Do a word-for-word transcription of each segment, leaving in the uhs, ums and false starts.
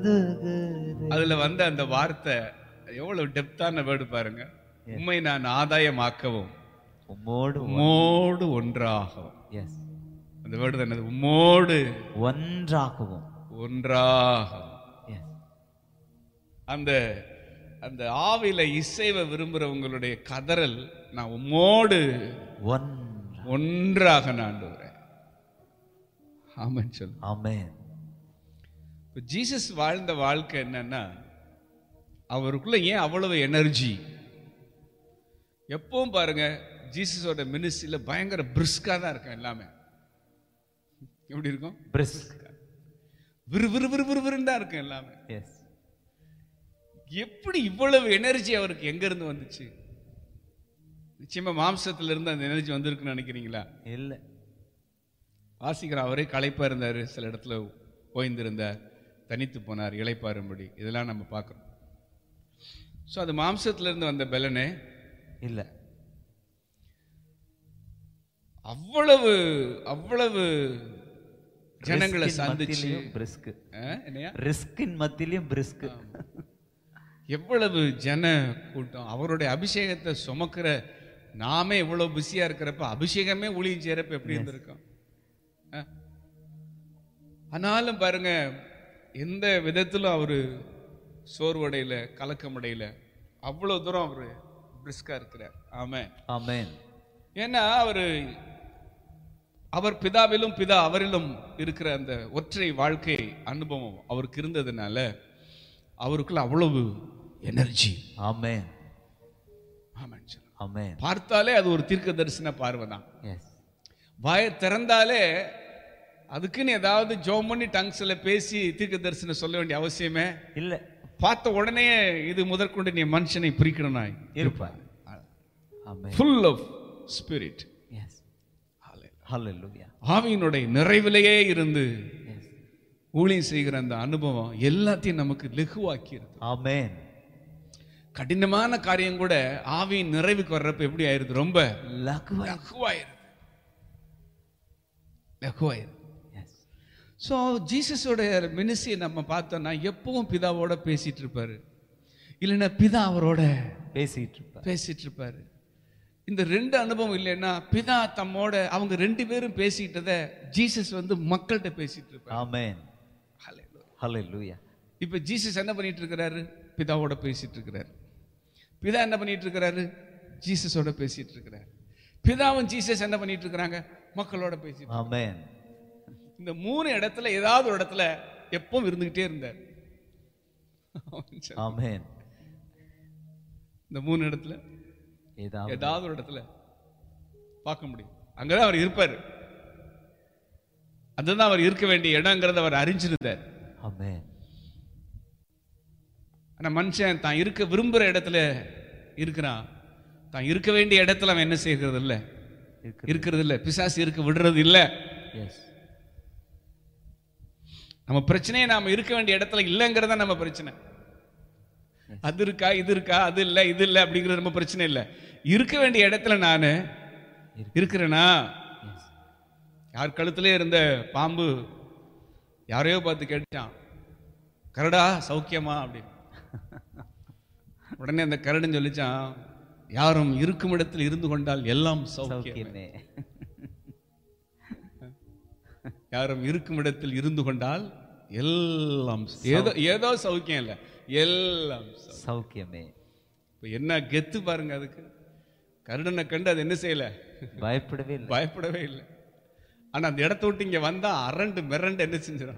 கருதுகிறேன். அதுல வந்த அந்த வார்த்தை எவ்வளவு டெப்தான வேர்டு பாருங்க. உம்மை நான் ஆதாயமாக்கவும் உம்மோடு உம்மோடு ஒன்றாகவும். எஸ், அந்த வேர்டு தானே, உம்மோடு ஒன்றாகவும். ஒன்றாகவும். எஸ், அந்த அந்த ஆவில இசைவை விரும்புறவங்களுடைய கதறல், நான் உம்மோடு ஒன்றா. ஒன்றாக ஆண்டவரே. ஆமென் சொல்லு. ஆமென். ஜீசஸ் வாழ்ந்த வாழ்க்கை என்னன்னா, அவருக்குள்ள ஏன் அவ்வளவு எனர்ஜி? எப்பவும் பாருங்க, ஜீசஸோட மினிஸ்ட்ரியில பயங்கர பிரிஸ்கா தான் இருக்கும் எல்லாமே. எப்படி இருக்கும்? பிரிஸ்க். விறு விறு விறு விறுவிறுன்னு தான் இருக்கும் எல்லாமே. எஸ். எப்படி இவ்வளவு எனர்ஜி அவருக்கு எங்க இருந்து வந்துச்சு? நிச்சயமா மாம்சத்துல இருந்து அந்த எனர்ஜி வந்திருக்குன்னு நினைக்கிறீங்களா? இல்ல. வாசிக்கிற அவரே களைப்பா இருந்தாரு, சில இடத்துல ஓய்ந்திருந்தார், தனித்து போனார் இளைப்பாரும்படி. இதெல்லாம் நம்ம பார்க்கிறோம். ஸோ அது மாம்சத்துல இருந்து வந்த பலனே இல்ல. அவ்வளவு அவ்வளவு ஜனங்களை சந்திச்சு, பிரிஸ்க். என்னையா ரிஸ்கின் மத்தியிலும் பிரிஸ்க். எவ்வளவு ஜன கூட்டம். அவருடைய அபிஷேகத்தை சுமக்கிற நாமே இவ்வளவு பிஸியா இருக்கிறப்ப, அபிஷேகமே ஊழியம் செய்யறப்ப எப்படி இருந்திருக்கும்? ஆனாலும் பாருங்க, எந்த விதத்திலும் அவரு சோர்வடையில, கலக்கமடையில, அவ்வளவு தூரம் அவரு பிரிஸ்கா இருக்கிறார். ஆமென். ஆமென். ஏன்னா அவரு அவர் பிதாவிலும் பிதா அவரிலும் இருக்கிற அந்த ஒற்றை வாழ்க்கை அனுபவம் அவருக்கு இருந்ததுனால அவருக்குள்ள அவ்வளவு எனர்ஜி. ஆமென். ஆமென். ஆமென். பார்த்தாலே அது ஒரு தீர்க்க தரிசன பார்வை தான். எஸ். வாயை திறந்தாலே அதுக்குன்னு ஏதாவது ஜோம் பண்ணி டங்ஸ்ல பேசி தீர்க்க தரிசனம் சொல்ல வேண்டிய அவசியமே இல்ல. பார்த்த உடனே இது முதற்கொண்டு நீ மனுஷனை பிரிக்கணும் இருப்பார். ஆமென். full of spirit. எஸ். ஹல்லேலூயா. ஆவியினுடைய நிறைவிலேயே இருந்து எஸ். ஊழியம் செய்கிற அந்த அனுபவம் எல்லாத்தையும் நமக்கு லெகுவாக்கிறது. ஆமென். கடினமான காரியம் கூட ஆவியின் நிறைவுக்கு வர்றப்ப எப்படி ஆயிருது? ரொம்ப லகுவா. லகுவாயிருது. லகுவாயிருது. எஸ். ஸோ ஜீசஸோட மினிஸ்ட்ரியை நம்ம பார்த்தோம்னா எப்பவும் பிதாவோட பேசிட்டு இருப்பாரு, இல்லைன்னா பிதா அவரோட பேசிட்டு இருப்பார். பேசிட்டு இருப்பாரு. இந்த ரெண்டு அனுபவம் இல்லைன்னா பிதா தம்மோட, அவங்க ரெண்டு பேரும் பேசிக்கிட்டத ஜீசஸ் வந்து மக்கள்கிட்ட பேசிட்டு இருப்பாரு. ஆமென். ஹல்லேலூயா. இப்ப ஜீசஸ் என்ன பண்ணிட்டு இருக்கிறாரு? பிதாவோட பேசிட்டு இருக்கிறாரு. பிதா என்ன பண்ணிட்டு இருக்கிறாரு? ஜீசஸோட பேசிட்டு இருக்கிறாரு. பிதாவும் ஜீசஸ் என்ன பண்ணிட்டு இருக்கிறாங்க? மக்களோட பேசிட்டு. ஆமென். இந்த மூணு இடத்துல ஏதாவது ஒரு இடத்துல எப்பவும் இருந்துகிட்டே இருந்தார். ஆமென். இந்த மூணு இடத்துல ஏதாவது ஏதாவது ஒரு இடத்துல பார்க்க முடியும். அங்கதான் அவர் இருப்பாரு. அதுதான் அவர் இருக்க வேண்டிய இடங்கிறத அவர் அறிஞ்சிருந்தார். ஆமென். ஆனா மனுஷன் தான் இருக்க விரும்புற இடத்துல இருக்கிறான், தான் இருக்க வேண்டிய இடத்துல அவன் என்ன செய்கிறது இல்ல, இருக்கிறது இல்ல. பிசாசு இருக்க விடுறது இல்ல. எஸ். நம்ம பிரச்சனையை நாம இருக்க வேண்டிய இடத்துல இல்லைங்கிறதா நம்ம பிரச்சனை. அது இருக்கா இது இருக்கா, அது இல்ல இது இல்ல அப்படிங்கிறது நம்ம பிரச்சனை இல்ல. இருக்க வேண்டிய இடத்துல நானு இருக்கிறேனா? யார் கழுத்துல இருந்த பாம்பு யாரையோ பார்த்து கேட்டான், கரடா சௌக்கியமா அப்படின்னு. உடனே அந்த கரடுன்னு சொல்லிச்சான், யாரும் இருக்கும் இடத்தில் இருந்து கொண்டால் எல்லாம் சௌக்கியமே. யாரும் இருக்கும் இடத்தில் இருந்து கொண்டால் எல்லாம் ஏதோ ஏதோ சௌக்கியம் இல்ல, எல்லாம் சௌக்கியமே. இப்ப என்ன கெத்து பாருங்க. அதுக்கு கருடனை கண்டு அது என்ன செய்யல? பயப்படவே இல்லை. பயப்படவே இல்லை. ஆனா அந்த இடத்த விட்டு இங்க வந்தா அரண்டு மிரண்டு என்ன செஞ்சிடும்?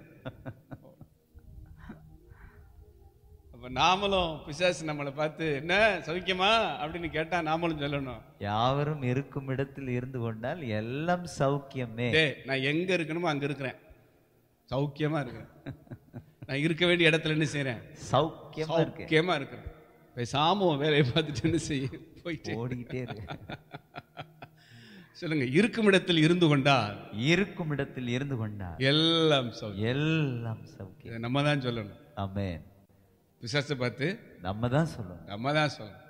அப்ப நாமளும் பிசாசு நம்மளை பார்த்து என்ன சௌக்கியமா அப்படின்னு கேட்டா நாமளும் சொல்லணும், யாவரும் இருக்கும் இடத்தில் இருந்து கொண்டால் எல்லாம் சௌக்கியமே. நான் எங்க இருக்கணுமோ அங்க இருக்கிறேன், சௌக்கியமா இருக்கிறேன். நான் இருக்க வேண்டிய இடத்துல என்ன செய்யறேன்? சௌக்கியமா இருக்கேன். சௌக்கியமா இருக்கிறேன். பேசாம வேலையை பார்த்துட்டு என்ன செய்ய போயிட்டு ஓடிக்கிட்டே இருக்கு. சொல்லுங்க, இருக்கும் இடத்தில் இருந்து கொண்டால், இருக்கும் இடத்தில் இருந்து கொண்டால் எல்லாம் சௌக்கியம். எல்லாம் சௌக்கியம். நம்ம தான் சொல்லணும். ஆமென். பிசாசை பார்த்து நம்ம தான் சொல்லணும். நம்ம தான் சொல்லணும்.